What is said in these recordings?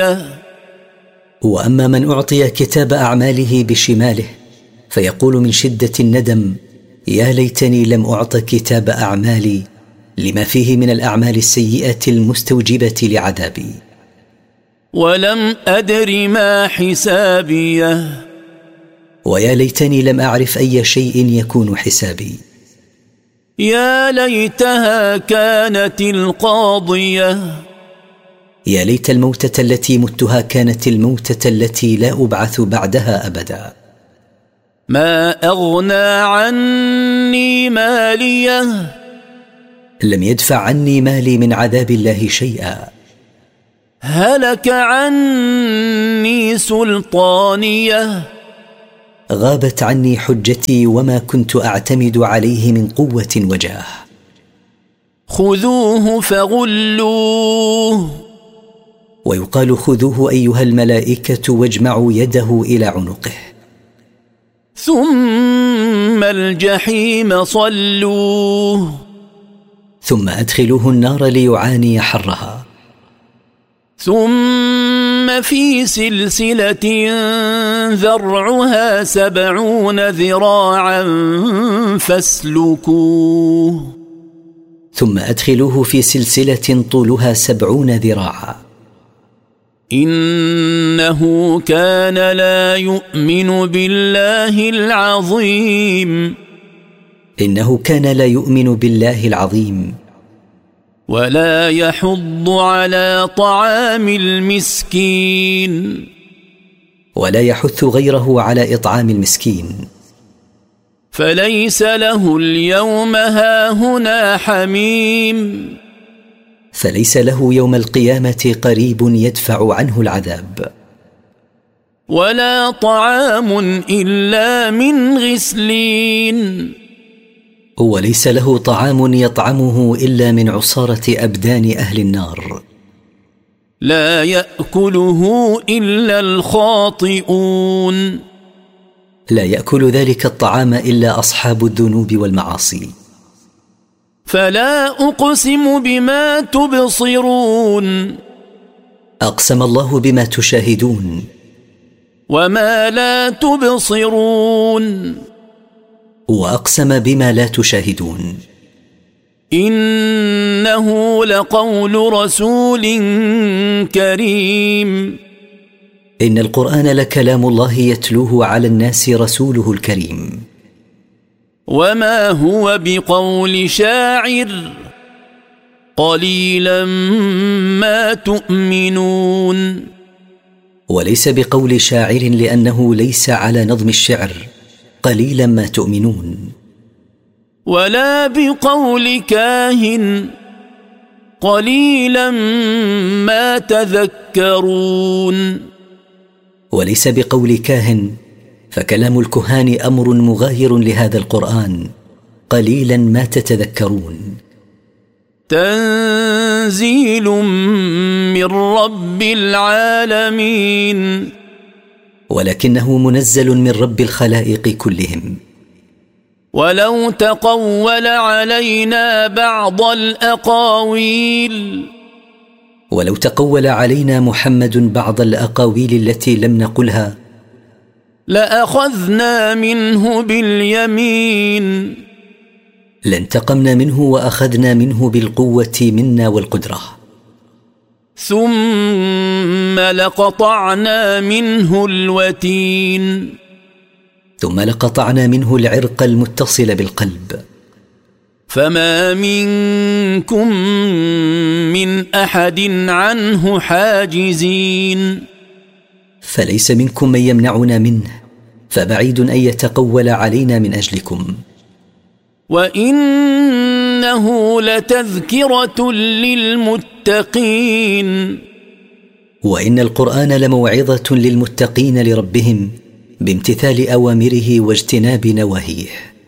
وأما من أعطي كتاب أعماله بشماله فيقول من شدة الندم: يا ليتني لم أعط كتاب أعمالي لما فيه من الأعمال السيئة المستوجبة لعذابي. ولم أدر ما حسابيه. ويا ليتني لم أعرف أي شيء يكون حسابي. يا ليتها كانت القاضية. يا ليت الموتة التي متها كانت الموتة التي لا أبعث بعدها أبدا. ما أغنى عني ماليه. لم يدفع عني مالي من عذاب الله شيئا. هلك عني سلطانيه. غابت عني حجتي وما كنت أعتمد عليه من قوة وجاه. خذوه فغلوه. ويقال: خذوه أيها الملائكة واجمعوا يده إلى عنقه. ثم الجحيم صلوه. ثم أدخلوه النار ليعاني حرها. ثم في سلسلة ذرعها 70 ذراعا فاسلكوه. ثم أدخلوه في سلسلة طولها 70 ذراعا. إنه كان لا يؤمن بالله العظيم. إنه كان لا يؤمن بالله العظيم. ولا يحض على طعام المسكين. ولا يحث غيره على إطعام المسكين. فليس له اليوم هاهنا حميم. فليس له يوم القيامة قريب يدفع عنه العذاب. ولا طعام إلا من غسلين. وليس له طعام يطعمه إلا من عصارة أبدان أهل النار. لا يأكله إلا الخاطئون. لا يأكل ذلك الطعام إلا أصحاب الذنوب والمعاصي. فلا أقسم بما تبصرون. أقسم الله بما تشاهدون. وما لا تبصرون. وأقسم بما لا تشاهدون. إنه لقول رسول كريم. إن القرآن لكلام الله يتلوه على الناس رسوله الكريم. وما هو بقول شاعر قليلا ما تؤمنون. وليس بقول شاعر لأنه ليس على نظم الشعر، قليلا ما تؤمنون. ولا بقول كاهن قليلا ما تذكرون. وليس بقول كاهن، فكلام الكهان أمر مغاير لهذا القرآن، قليلا ما تتذكرون. تنزيل من رب العالمين. ولكنه منزل من رب الخلائق كلهم. ولو تقول علينا بعض الأقاويل. ولو تقول علينا محمد بعض الأقاويل التي لم نقلها لأخذنا منه باليمين. لانتقمنا منه وأخذنا منه بالقوة منا والقدرة. ثم لقطعنا منه الوتين. ثم لقطعنا منه العرق المتصل بالقلب. فما منكم من أحد عنه حاجزين. فليس منكم من يمنعنا منه، فبعيد أن يتقول علينا من أجلكم. وإنه لتذكرة للمتقين. وإن القرآن لموعظة للمتقين لربهم بامتثال أوامره واجتناب نواهيه.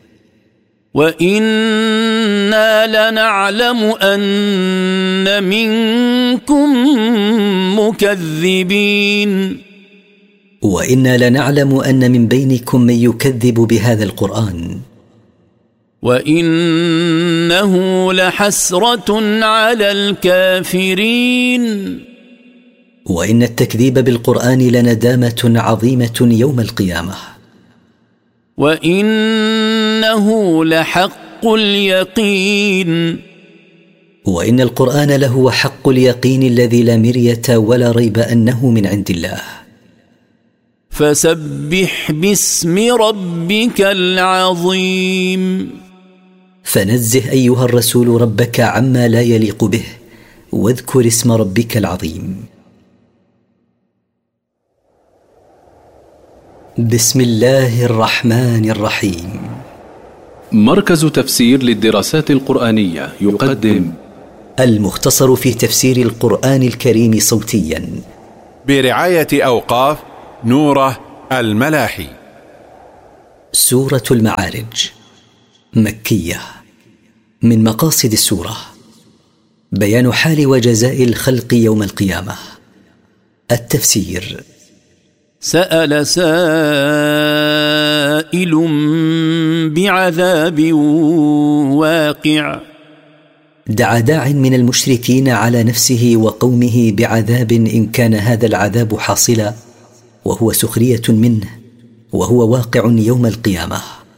وإنا لنعلم أن منكم مكذبين. وإنا لنعلم أن من بينكم من يكذب بهذا القرآن. وإنه لحسرة على الكافرين. وإن التكذيب بالقرآن لندامة عظيمة يوم القيامة. وإنه لحق اليقين. وإن القرآن لهو حق اليقين الذي لا مرية ولا ريب أنه من عند الله. فسبح باسم ربك العظيم. فنزه أيها الرسول ربك عما لا يليق به، واذكر اسم ربك العظيم. بسم الله الرحمن الرحيم. مركز تفسير للدراسات القرآنية يقدم المختصر في تفسير القرآن الكريم صوتيا برعاية أوقاف نوره الملاحي. سورة المعارج مكية. من مقاصد السورة بيان حال وجزاء الخلق يوم القيامة. التفسير: سأل سائل بعذاب واقع. دعا داع من المشركين على نفسه وقومه بعذاب إن كان هذا العذاب حاصلا، وهو سخرية منه، وهو واقع يوم القيامة.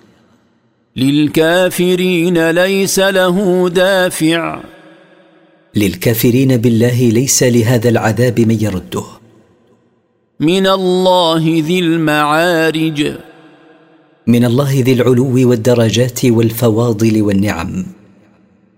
للكافرين ليس له دافع. للكافرين بالله ليس لهذا العذاب من يرده. من الله ذي المعارج. من الله ذي العلو والدرجات والفواضل والنعم.